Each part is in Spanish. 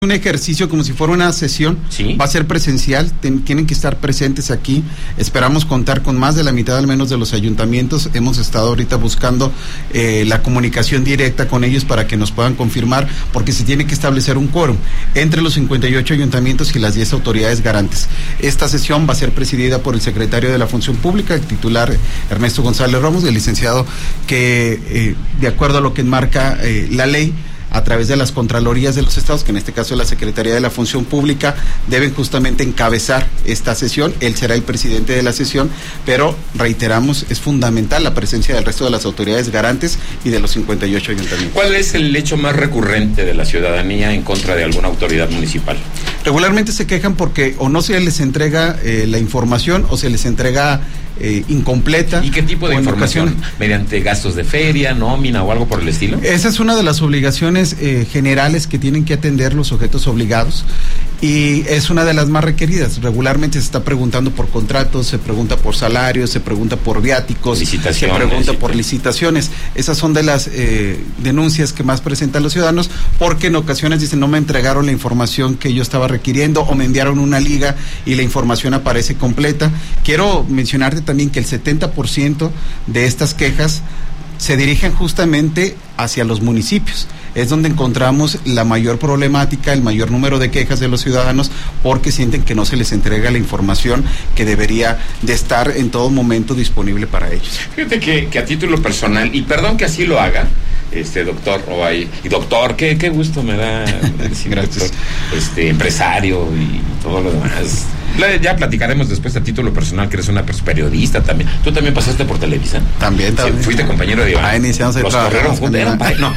Un ejercicio como si fuera una sesión, ¿sí? Va a ser presencial, tienen que estar presentes aquí. Esperamos contar con más de la mitad al menos de los ayuntamientos. Hemos estado ahorita buscando la comunicación directa con ellos para que nos puedan confirmar, porque se tiene que establecer un quórum entre los 58 ayuntamientos y las 10 autoridades garantes. Esta sesión va a ser presidida por el secretario de la Función Pública, el titular Ernesto González Ramos, el licenciado que, de acuerdo a lo que enmarca la ley, a través de las contralorías de los estados, que en este caso es la Secretaría de la Función Pública, deben justamente encabezar esta sesión. Él será el presidente de la sesión, pero reiteramos, es fundamental la presencia del resto de las autoridades garantes y de los 58 ayuntamientos. ¿Cuál es el hecho más recurrente de la ciudadanía en contra de alguna autoridad municipal? Regularmente se quejan porque o no se les entrega la información o se les entrega incompleta. ¿Y qué tipo de información? ¿Mediante gastos de feria, nómina o algo por el estilo? Esa es una de las obligaciones generales que tienen que atender los sujetos obligados y es una de las más requeridas. Regularmente se está preguntando por contratos, se pregunta por salarios, se pregunta por viáticos, se pregunta por licitaciones. Esas son de las denuncias que más presentan los ciudadanos, porque en ocasiones dicen no me entregaron la información que yo estaba requiriendo o me enviaron una liga y la información aparece completa. Quiero mencionarte también que el 70% de estas quejas se dirigen justamente hacia los municipios. Es donde encontramos la mayor problemática, el mayor número de quejas de los ciudadanos, porque sienten que no se les entrega la información que debería de estar en todo momento disponible para ellos. Fíjate que a título personal, y perdón que así lo haga, doctor, y doctor, qué gusto me da decir, gracias, doctor, empresario y todo lo demás. Ya platicaremos después a título personal, que eres una periodista también. ¿Tú también pasaste por Televisa? También. Sí, fuiste compañero de Iván. Iniciamos el trabajo. Los corrieron juntos. No,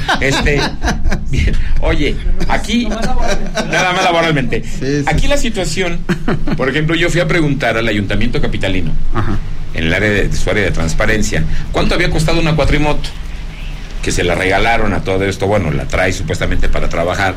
bien. Oye, aquí, nada más laboralmente. Sí. Aquí la situación, por ejemplo, yo fui a preguntar al Ayuntamiento Capitalino, ajá, en el área de su área de transparencia, ¿cuánto había costado una cuatrimoto? Que se la regalaron a todo esto. Bueno, la trae supuestamente para trabajar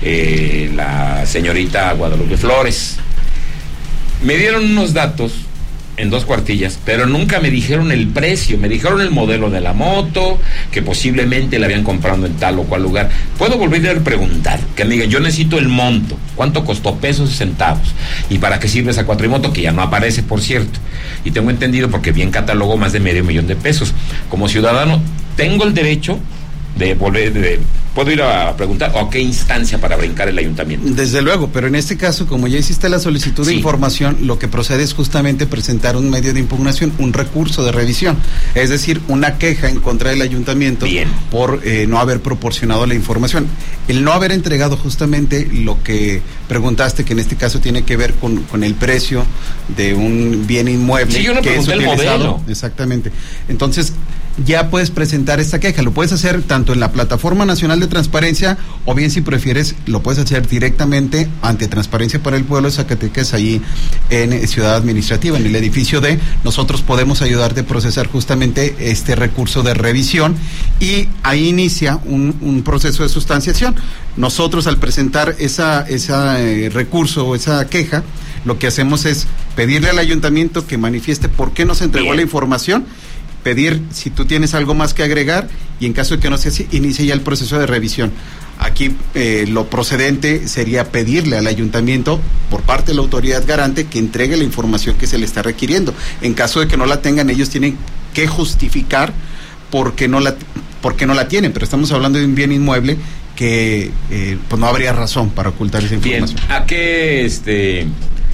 la señorita Guadalupe Flores. Me dieron unos datos en 2 cuartillas, pero nunca me dijeron el precio. Me dijeron el modelo de la moto, que posiblemente la habían comprado en tal o cual lugar. Puedo volver a preguntar, que me digan, yo necesito el monto, cuánto costó, pesos y centavos, y para qué sirve esa cuatrimoto, que ya no aparece, por cierto. Y tengo entendido, porque bien catalogó, más de $500,000 de pesos. Como ciudadano, tengo el derecho de ¿puedo ir a preguntar o a qué instancia para brincar el ayuntamiento? Desde luego, pero en este caso, como ya hiciste la solicitud de información, lo que procede es justamente presentar un medio de impugnación, un recurso de revisión, es decir, una queja en contra del ayuntamiento. Bien. Por no haber proporcionado la información. El no haber entregado justamente lo que preguntaste, que en este caso tiene que ver con el precio de un bien inmueble. Sí, yo no pregunté el modelo. Exactamente. Entonces, ya puedes presentar esta queja. Lo puedes hacer tanto en la Plataforma Nacional de Transparencia, o bien, si prefieres, lo puedes hacer directamente ante Transparencia para el Pueblo de Zacatecas, ahí en Ciudad Administrativa, en el edificio D. Nosotros podemos ayudarte a procesar justamente este recurso de revisión y ahí inicia un proceso de sustanciación. Nosotros, al presentar ese recurso o esa queja, lo que hacemos es pedirle al ayuntamiento que manifieste por qué no se entregó la información, pedir si tú tienes algo más que agregar, y en caso de que no sea así, inicia ya el proceso de revisión. Aquí lo procedente sería pedirle al ayuntamiento, por parte de la autoridad garante, que entregue la información que se le está requiriendo. En caso de que no la tengan, ellos tienen que justificar por qué no la tienen, pero estamos hablando de un bien inmueble que pues no habría razón para ocultar esa información. Bien, ¿a qué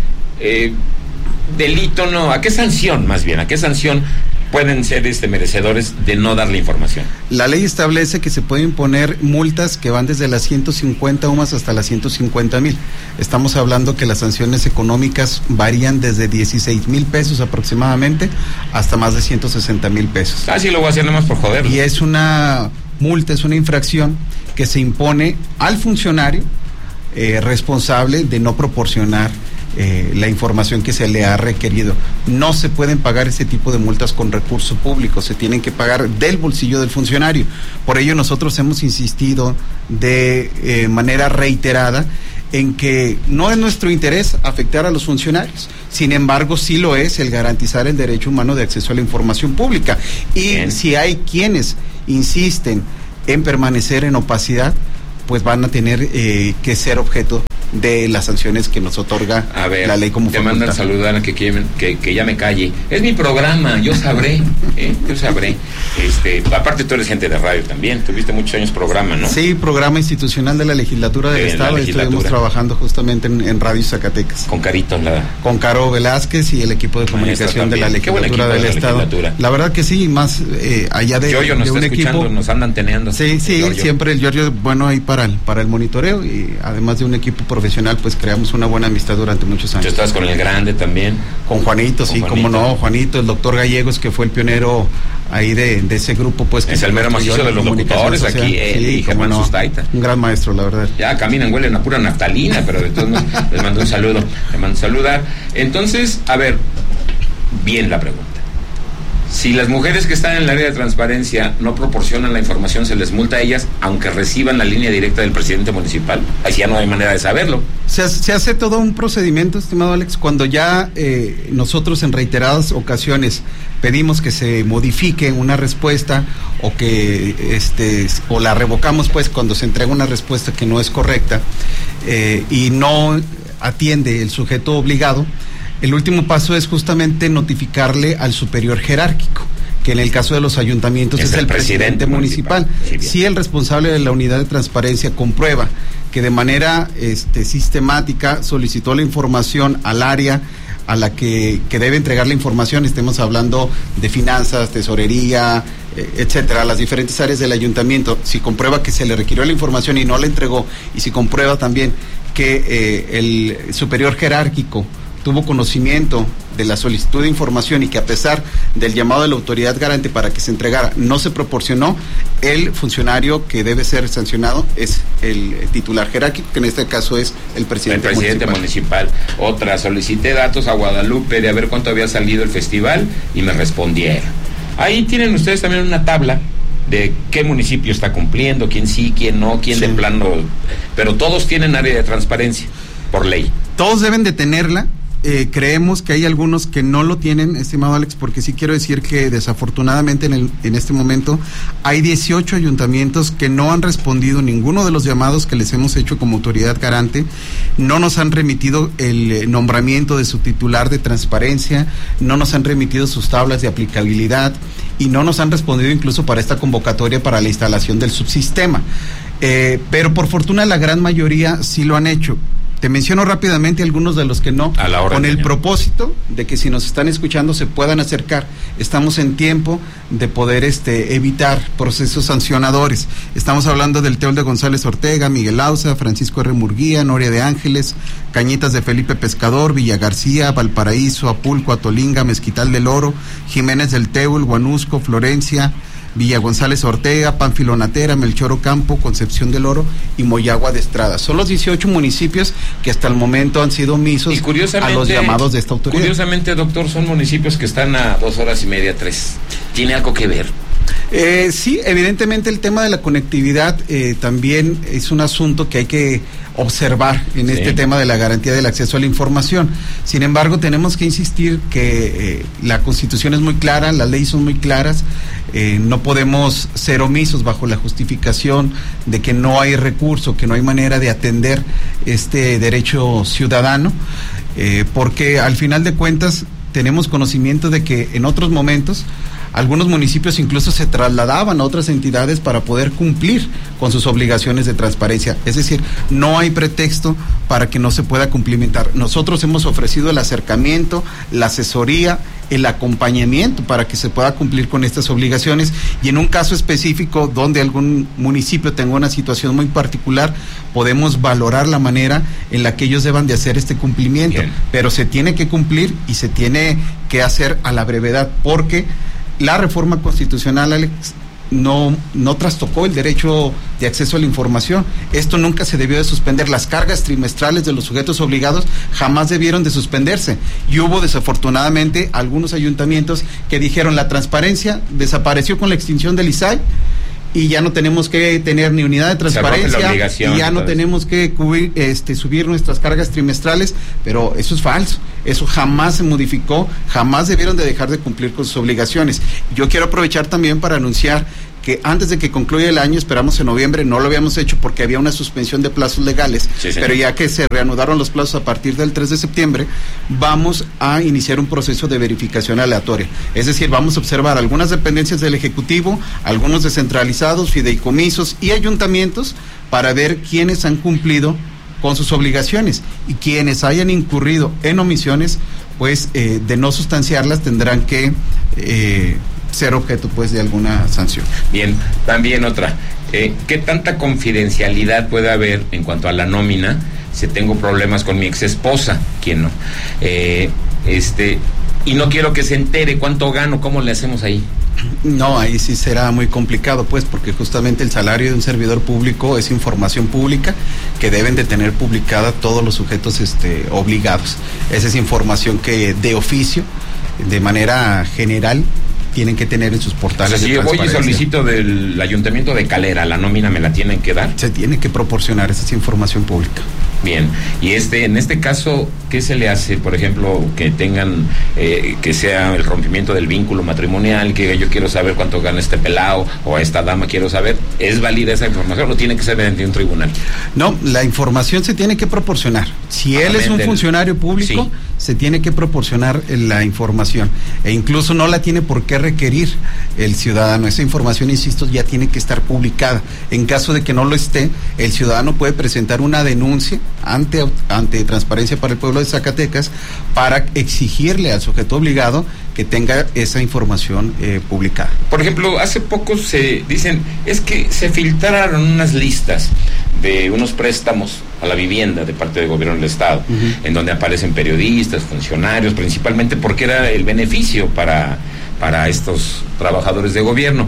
delito no? ¿A qué sanción, más bien? ¿A qué sanción pueden ser merecedores de no dar la información? La ley establece que se pueden imponer multas que van desde las 150 UMAS hasta las 150,000. Estamos hablando que las sanciones económicas varían desde 16,000 pesos aproximadamente hasta más de 160,000 pesos. Ah, sí, lo voy a hacer nomás por joder. Y es una multa, es una infracción que se impone al funcionario responsable de no proporcionar la información que se le ha requerido. No se pueden pagar ese tipo de multas con recurso público, se tienen que pagar del bolsillo del funcionario. Por ello nosotros hemos insistido de manera reiterada en que no es nuestro interés afectar a los funcionarios. Sin embargo, sí lo es el garantizar el derecho humano de acceso a la información pública. Y si hay quienes insisten en permanecer en opacidad, pues van a tener que ser objeto de las sanciones que nos otorga la ley como facultad. Te mandan saludar a que ya me calle. Es mi programa, yo sabré, yo sabré. Aparte tú eres gente de radio también, tuviste muchos años programa, ¿no? Sí, programa institucional de la legislatura del Estado. Estuvimos trabajando justamente en Radio Zacatecas. Con Carito, con Caro Velázquez y el equipo de comunicación de la legislatura del Estado. La verdad que sí, más allá de Giorgio nos de un está equipo, nos andan teneando. Sí, siempre el Giorgio, bueno, ahí para el monitoreo, y además de un equipo profesional, pues creamos una buena amistad durante muchos años. ¿Tú estabas con el grande también? Con Juanito, sí, cómo no, Juanito, el doctor Gallegos, que fue el pionero ahí de ese grupo, pues. Es el mero macizo de los locutores aquí, y Germán Sustaita. Un gran maestro, la verdad. Ya caminan, huelen a pura naftalina, pero de todos modos les mando un saludo. Les mando saludar. Entonces, a ver, bien la pregunta. Si las mujeres que están en el área de transparencia no proporcionan la información, se les multa a ellas, aunque reciban la línea directa del presidente municipal. Ahí ya no hay manera de saberlo. Se hace todo un procedimiento, estimado Alex, cuando ya nosotros en reiteradas ocasiones pedimos que se modifique una respuesta o que o la revocamos, pues, cuando se entrega una respuesta que no es correcta y no atiende el sujeto obligado. El último paso es justamente notificarle al superior jerárquico, que en el caso de los ayuntamientos es el presidente municipal. Si el responsable de la unidad de transparencia comprueba que de manera sistemática solicitó la información al área a la que debe entregar la información, estemos hablando de finanzas, tesorería, etcétera, las diferentes áreas del ayuntamiento, si comprueba que se le requirió la información y no la entregó, y si comprueba también que el superior jerárquico tuvo conocimiento de la solicitud de información y que a pesar del llamado de la autoridad garante para que se entregara no se proporcionó, el funcionario que debe ser sancionado es el titular jerárquico, que en este caso es el presidente municipal. Otra, solicité datos a Guadalupe de a ver cuánto había salido el festival y me respondieron. Ahí tienen ustedes también una tabla de qué municipio está cumpliendo, quién sí, quién no, quién de plano, pero todos tienen área de transparencia por ley. Todos deben de tenerla. Creemos que hay algunos que no lo tienen, estimado Alex, porque sí quiero decir que desafortunadamente en este momento hay 18 ayuntamientos que no han respondido ninguno de los llamados que les hemos hecho como autoridad garante, no nos han remitido el nombramiento de su titular de transparencia, no nos han remitido sus tablas de aplicabilidad y no nos han respondido incluso para esta convocatoria para la instalación del subsistema, pero por fortuna la gran mayoría sí lo han hecho. Te menciono rápidamente algunos de los que no, con el propósito de que si nos están escuchando se puedan acercar. Estamos en tiempo de poder evitar procesos sancionadores. Estamos hablando del Teol de González Ortega, Miguel Auza, Francisco R. Murguía, Noria de Ángeles, Cañitas de Felipe Pescador, Villa García, Valparaíso, Apulco, Atolinga, Mezquital del Oro, Jiménez del Teul, Guanusco, Florencia, Villa González Ortega, Pánfilo Natera, Melchor Ocampo, Concepción del Oro y Moyagua de Estrada. Son los 18 municipios que hasta el momento han sido omisos a los llamados de esta autoridad. Curiosamente, doctor, son municipios que están a 2 horas y media, 3. ¿Tiene algo que ver? Sí, evidentemente el tema de la conectividad también es un asunto que hay que observar en este tema de la garantía del acceso a la información. Sin embargo, tenemos que insistir que la Constitución es muy clara, las leyes son muy claras, no podemos ser omisos bajo la justificación de que no hay recurso, que no hay manera de atender este derecho ciudadano, porque al final de cuentas tenemos conocimiento de que en otros momentos algunos municipios incluso se trasladaban a otras entidades para poder cumplir con sus obligaciones de transparencia. Es decir, no hay pretexto para que no se pueda cumplimentar. Nosotros hemos ofrecido el acercamiento, la asesoría, el acompañamiento para que se pueda cumplir con estas obligaciones, y en un caso específico donde algún municipio tenga una situación muy particular, podemos valorar la manera en la que ellos deban de hacer este cumplimiento. Bien. Pero se tiene que cumplir y se tiene que hacer a la brevedad, porque la reforma constitucional, Alex, no trastocó el derecho de acceso a la información. Esto nunca se debió de suspender. Las cargas trimestrales de los sujetos obligados jamás debieron de suspenderse. Y hubo desafortunadamente algunos ayuntamientos que dijeron la transparencia desapareció con la extinción del ISAI y ya no tenemos que tener ni unidad de transparencia y ya no tenemos que subir nuestras cargas trimestrales, pero eso es falso. Eso jamás se modificó, jamás debieron de dejar de cumplir con sus obligaciones. Yo quiero aprovechar también para anunciar que antes de que concluya el año, esperamos en noviembre, no lo habíamos hecho porque había una suspensión de plazos legales, pero ya que se reanudaron los plazos a partir del 3 de septiembre, vamos a iniciar un proceso de verificación aleatoria. Es decir, vamos a observar algunas dependencias del Ejecutivo, algunos descentralizados, fideicomisos y ayuntamientos para ver quiénes han cumplido con sus obligaciones, y quienes hayan incurrido en omisiones, pues de no sustanciarlas tendrán que ser objeto pues de alguna sanción. Bien, también otra, ¿qué tanta confidencialidad puede haber en cuanto a la nómina si tengo problemas con mi ex esposa? ¿Quién no? Y no quiero que se entere cuánto gano, ¿cómo le hacemos ahí? No, ahí sí será muy complicado, pues, porque justamente el salario de un servidor público es información pública que deben de tener publicada todos los sujetos obligados. Esa es información que de oficio, de manera general, tienen que tener en sus portales. O sea, si yo voy y solicito del Ayuntamiento de Calera, ¿la nómina me la tienen que dar? Se tiene que proporcionar, esa es información pública. Bien, y en este caso, ¿qué se le hace? Por ejemplo, que tengan, que sea el rompimiento del vínculo matrimonial, que yo quiero saber cuánto gana este pelao o a esta dama quiero saber, ¿es válida esa información o tiene que ser mediante un tribunal? No, la información se tiene que proporcionar. Si él es un funcionario público, sí, se tiene que proporcionar la información, e incluso no la tiene por qué requerir el ciudadano. Esa información, insisto, ya tiene que estar publicada. En caso de que no lo esté, el ciudadano puede presentar una denuncia ante Transparencia para el Pueblo de Zacatecas para exigirle al sujeto obligado que tenga esa información publicada. Por ejemplo, hace poco se dicen, es que se filtraron unas listas de unos préstamos a la vivienda de parte del gobierno del Estado, en donde aparecen periodistas, funcionarios, principalmente porque era el beneficio para estos trabajadores de gobierno.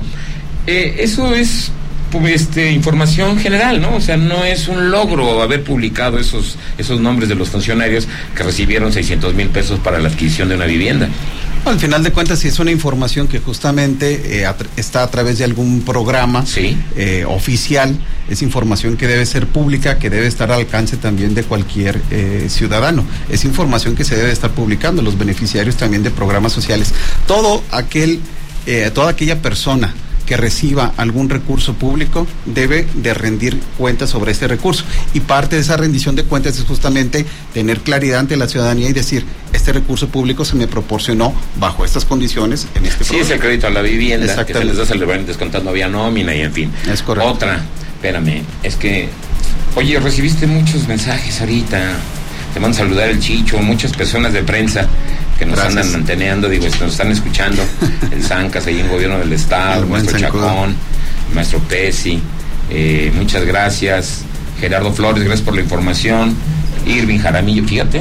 Eso es información general, ¿no? O sea, no es un logro haber publicado esos nombres de los funcionarios que recibieron 600,000 pesos para la adquisición de una vivienda. Al final de cuentas, sí es una información que justamente está a través de algún programa, ¿sí?, oficial. Es información que debe ser pública, que debe estar al alcance también de cualquier ciudadano. Es información que se debe estar publicando, los beneficiarios también de programas sociales. Toda aquella persona que reciba algún recurso público debe de rendir cuentas sobre este recurso, y parte de esa rendición de cuentas es justamente tener claridad ante la ciudadanía y decir, este recurso público se me proporcionó bajo estas condiciones en este programa. Sí, es el crédito a la vivienda, que se les da, se le van descontando vía nómina y en fin. Es correcto. Otra, espérame, es que, oye, recibiste muchos mensajes ahorita, te van a saludar el Chicho, muchas personas de prensa que nos andan manteneando, nos están escuchando, el Zancas ahí en Gobierno del Estado, el maestro Chacón, el maestro Pesi, muchas gracias, Gerardo Flores, gracias por la información, Irving Jaramillo, fíjate,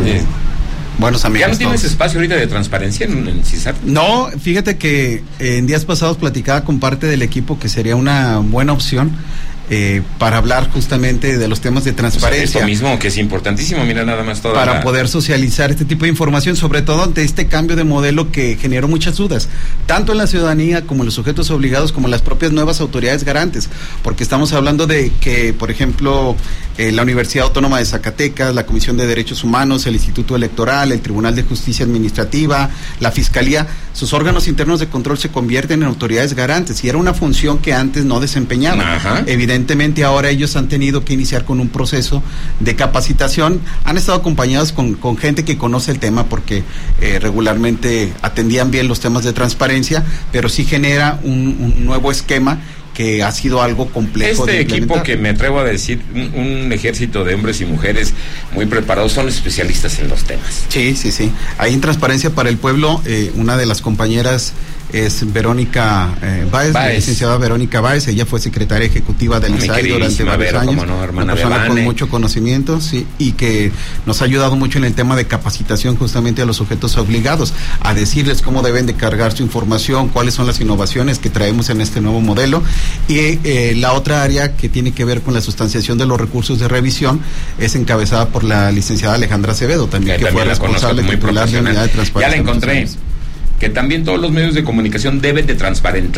buenos amigos. ¿Ya no tienes espacio ahorita de transparencia en CISAR? No, fíjate que en días pasados platicaba con parte del equipo que sería una buena opción para hablar justamente de los temas de transparencia. O sea, esto mismo, que es importantísimo, mira nada más toda para poder socializar este tipo de información, sobre todo ante este cambio de modelo que generó muchas dudas, tanto en la ciudadanía como en los sujetos obligados, como en las propias nuevas autoridades garantes, porque estamos hablando de que, por ejemplo, la Universidad Autónoma de Zacatecas, la Comisión de Derechos Humanos, el Instituto Electoral, el Tribunal de Justicia Administrativa, la Fiscalía, sus órganos internos de control se convierten en autoridades garantes, y era una función que antes no desempeñaban. Evidentemente ahora ellos han tenido que iniciar con un proceso de capacitación, han estado acompañados con gente que conoce el tema, porque regularmente atendían bien los temas de transparencia, pero sí genera un nuevo esquema que ha sido algo complejo. Este equipo, que me atrevo a decir, un ejército de hombres y mujeres muy preparados, son especialistas en los temas. Sí. Ahí en Transparencia para el Pueblo, una de las compañeras es Verónica Báez, la licenciada Verónica Báez. Ella fue secretaria ejecutiva del ISAI durante varios años, una persona con mucho conocimiento, sí, y que nos ha ayudado mucho en el tema de capacitación justamente a los sujetos obligados, a decirles cómo deben de cargar su información, cuáles son las innovaciones que traemos en este nuevo modelo. Y la otra área que tiene que ver con la sustanciación de los recursos de revisión es encabezada por la licenciada Alejandra Acevedo, también que fue responsable titular de Unidad de Transparencia. Ya la encontré, que también todos los medios de comunicación deben de transparentar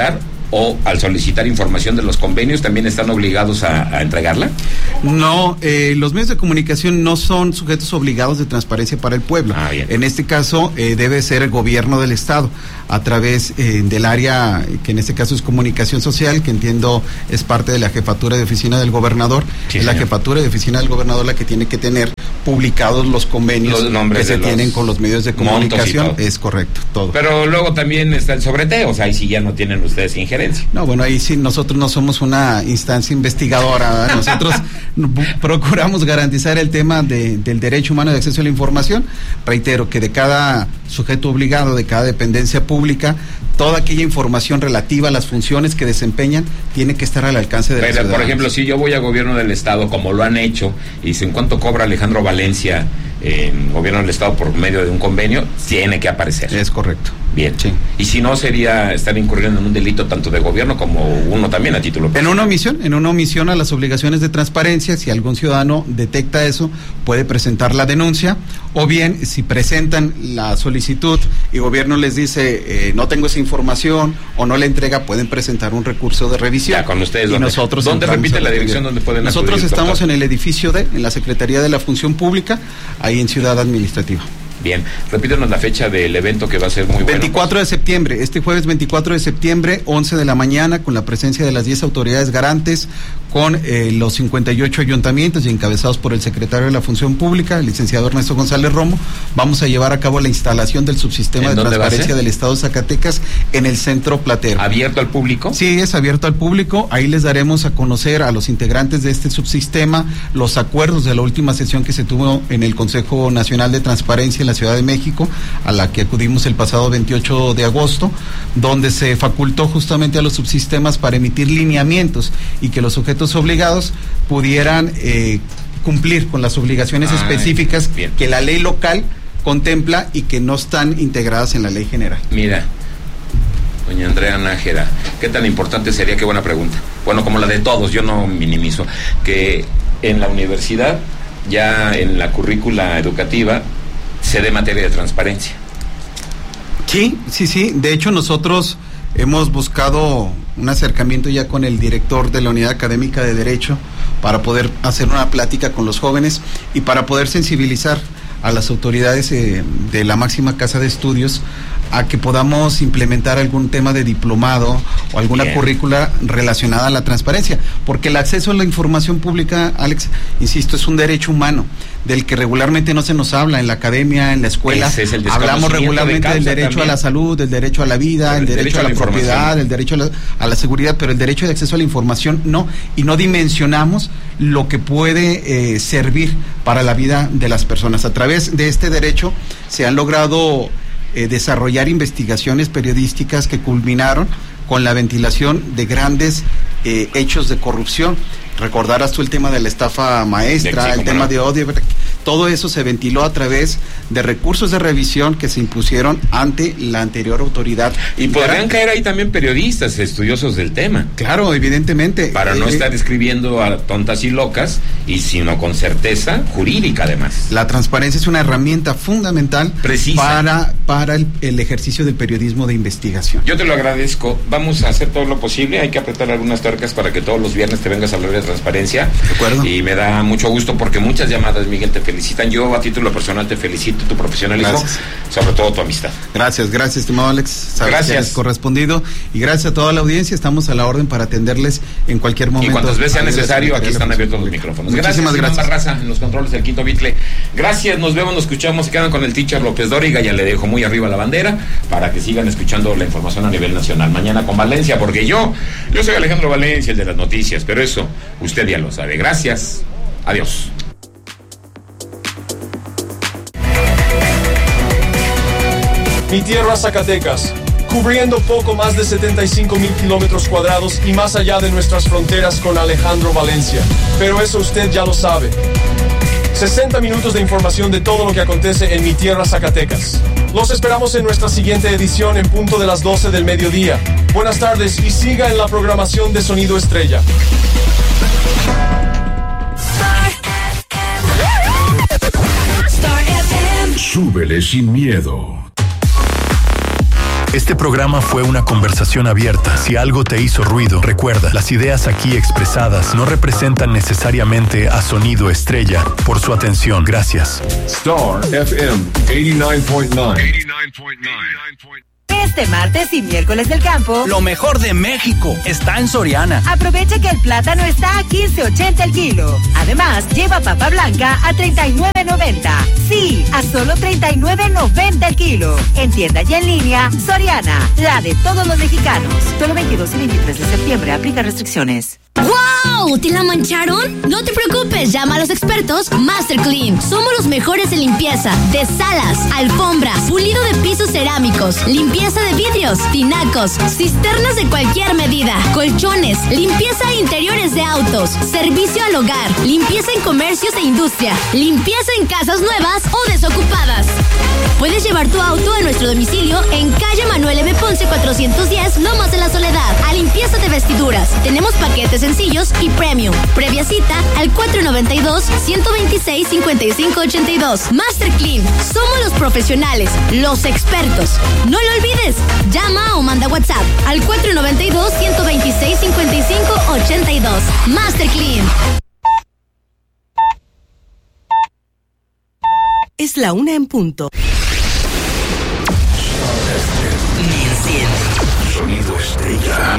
o al solicitar información de los convenios también están obligados a entregarla? No, los medios de comunicación no son sujetos obligados de transparencia para el pueblo. En este caso debe ser el gobierno del estado a través del área que en este caso es comunicación social, que entiendo es parte de la jefatura de oficina del gobernador. Sí, es la jefatura de oficina del gobernador la que tiene que tener publicados los convenios que se tienen con los medios de comunicación. Es correcto, todo. Pero luego también está el sobreteo, o sea, ahí sí ya no tienen ustedes injerencia. No, bueno, ahí sí nosotros no somos una instancia investigadora, ¿verdad? Nosotros procuramos garantizar el tema del derecho humano de acceso a la información. Reitero que de cada sujeto obligado, de cada dependencia pública, toda aquella información relativa a las funciones que desempeñan tiene que estar al alcance de la ciudadanía. Por ejemplo, si yo voy a gobierno del estado, como lo han hecho, y dicen cuánto cobra Alejandro Valencia en gobierno del estado por medio de un convenio, tiene que aparecer. Es correcto. Bien. Sí. Y si no, sería estar incurriendo en un delito tanto de gobierno como uno también a título personal. En una omisión a las obligaciones de transparencia, si algún ciudadano detecta eso, puede presentar la denuncia, o bien si presentan la solicitud y gobierno les dice no tengo esa información o no la entrega, pueden presentar un recurso de revisión. Ya, con ustedes. ¿Dónde repite la dirección donde pueden acudir? Nosotros estamos en el edificio D, en la Secretaría de la Función Pública, ahí en Ciudad Administrativa. Bien, repítanos la fecha del evento que va a ser muy bueno. 24 de septiembre, este jueves 24 de septiembre, 11 de la mañana, con la presencia de las 10 autoridades garantes, con los 58 ayuntamientos y encabezados por el secretario de la Función Pública, el licenciado Ernesto González Romo. Vamos a llevar a cabo la instalación del subsistema de transparencia del Estado de Zacatecas en el Centro Platero. ¿Abierto al público? Sí, es abierto al público. Ahí les daremos a conocer a los integrantes de este subsistema los acuerdos de la última sesión que se tuvo en el Consejo Nacional de Transparencia en la Ciudad de México, a la que acudimos el pasado 28 de agosto, donde se facultó justamente a los subsistemas para emitir lineamientos y que los sujetos obligados pudieran cumplir con las obligaciones específicas que la ley local contempla y que no están integradas en la ley general. Mira, doña Andrea Nájera, ¿qué tan importante sería? Qué buena pregunta. Bueno, como la de todos, yo no minimizo, que en la universidad, ya en la currícula educativa, se dé materia de transparencia. Sí. De hecho, nosotros hemos buscado un acercamiento ya con el director de la Unidad Académica de Derecho para poder hacer una plática con los jóvenes y para poder sensibilizar a las autoridades de la máxima casa de estudios a que podamos implementar algún tema de diplomado o alguna currícula relacionada a la transparencia, porque el acceso a la información pública, Alex, insisto, es un derecho humano del que regularmente no se nos habla en la academia, en la escuela. Hablamos regularmente del derecho también a la salud, del derecho a la vida, el derecho a la propiedad, el derecho a la seguridad, pero el derecho de acceso a la información no, y no dimensionamos lo que puede servir para la vida de las personas. A través de este derecho se han logrado desarrollar investigaciones periodísticas que culminaron con la ventilación de grandes hechos de corrupción. Recordarás tú el tema de la estafa maestra, el tema de Odebrecht. Todo eso se ventiló a través de recursos de revisión que se impusieron ante la anterior autoridad. Y podrán caer ahí también periodistas estudiosos del tema. Claro, evidentemente. Para no estar escribiendo a tontas y locas, y sino con certeza jurídica además. La transparencia es una herramienta fundamental para el ejercicio del periodismo de investigación. Yo te lo agradezco. Vamos a hacer todo lo posible. Hay que apretar algunas tuercas para que todos los viernes te vengas a hablar de transparencia. De acuerdo. Y me da mucho gusto porque muchas llamadas, Miguel, te felicitan. Yo a título personal te felicito tu profesionalismo, gracias. Sobre todo tu amistad. Gracias, estimado Alex. Sabes gracias. Que eres correspondido, y gracias a toda la audiencia. Estamos a la orden para atenderles en cualquier momento. Y cuantas veces sea necesario, aquí están abiertos los micrófonos. Muchísimas gracias. Raza, en los controles del Quinto Bitle. Gracias, nos vemos, nos escuchamos. Se quedan con el teacher López Dóriga. Ya le dejo muy arriba la bandera para que sigan escuchando la información a nivel nacional. Mañana con Valencia, porque yo soy Alejandro Valencia, el de las noticias, pero eso usted ya lo sabe. Gracias. Adiós. Mi tierra Zacatecas, cubriendo poco más de 75,000 kilómetros cuadrados y más allá de nuestras fronteras con Alejandro Valencia. Pero eso usted ya lo sabe. 60 minutos de información de todo lo que acontece en mi tierra Zacatecas. Los esperamos en nuestra siguiente edición en punto de las 12 del mediodía. Buenas tardes y siga en la programación de Sonido Estrella. Súbele sin miedo. Este programa fue una conversación abierta. Si algo te hizo ruido, recuerda, las ideas aquí expresadas no representan necesariamente a Sonido Estrella. Por su atención, gracias. Star FM 89.9. Este martes y miércoles del campo, lo mejor de México está en Soriana. Aprovecha que el plátano está a $15.80 el kilo. Además, lleva papa blanca a $39.90. Sí, a solo $39.90 el kilo. En tienda y en línea, Soriana, la de todos los mexicanos. Solo 22 y 23 de septiembre, aplica restricciones. ¡Wow! ¿Te la mancharon? No te preocupes, llama a los expertos Master Clean. Somos los mejores en limpieza de salas, alfombras, pulido de pisos cerámicos, limpieza de vidrios, tinacos, cisternas de cualquier medida, colchones, limpieza de interiores de autos, servicio al hogar, limpieza en comercios e industria, limpieza en casas nuevas o desocupadas. Puedes llevar tu auto a nuestro domicilio en calle Manuel M. Ponce 410, Lomas de la Soledad, a limpieza de vestiduras. Tenemos paquetes sencillos y premium. Previa cita al 492-126-5582. Master Clean. Somos los profesionales, los expertos. No lo olvides. Llama o manda WhatsApp al 492-126-5582. Master Clean. Es la 1 en punto. Sonido Estrella.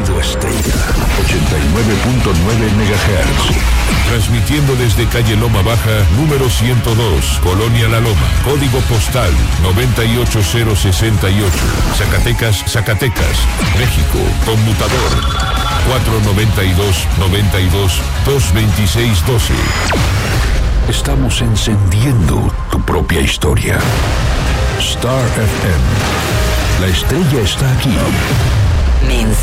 89.9 MHz. Transmitiendo desde calle Loma Baja, número 102, Colonia La Loma. Código postal 98068. Zacatecas, México. Conmutador 492-92-226-12. Estamos encendiendo tu propia historia. Star FM. La estrella está aquí.